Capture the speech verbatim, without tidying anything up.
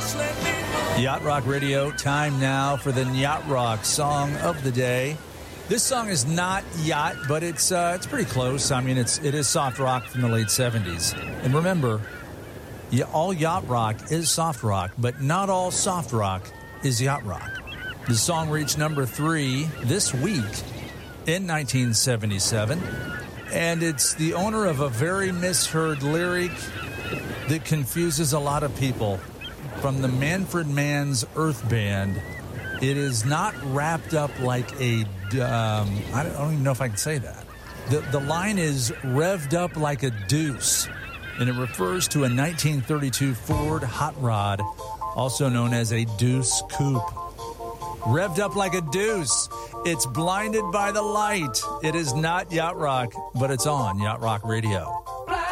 Yacht Rock Radio, time now for the Yacht Rock Song of the Day. This song is not yacht, but it's uh, it's pretty close. I mean, it's it is soft rock from the late seventies. And remember, yeah, all yacht rock is soft rock, but not all soft rock is yacht rock. The song reached number three this week in nineteen seventy-seven, and it's the owner of a very misheard lyric that confuses a lot of people. From the Manfred Mann's Earth Band, it is not wrapped up like a, um, I, don't, I don't even know if I can say that. The, the line is revved up like a deuce, and it refers to a nineteen thirty-two Ford Hot Rod, also known as a Deuce Coupe. Revved up like a deuce. It's blinded by the light. It is not yacht rock, but it's on Yacht Rock Radio.